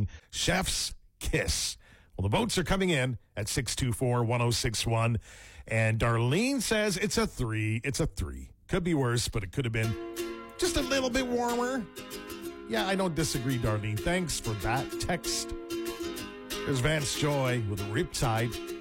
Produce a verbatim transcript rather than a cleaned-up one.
saying, Chef's Kiss. Well, the votes are coming in at six two four, one oh six one. And Darlene says it's a three. It's a three. Could be worse, but it could have been just a little bit warmer. Yeah, I don't disagree, Darlene. Thanks for that text. There's Vance Joy with a Riptide.